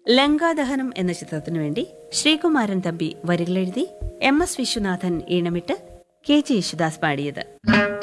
ലങ്കാദഹനം എന്ന ചിത്രത്തിനു വേണ്ടി Sreekumaran Thampi വരികളെഴുതി M S Viswanathan ഈണമിട്ട് K J Yesudas പാടിയത്.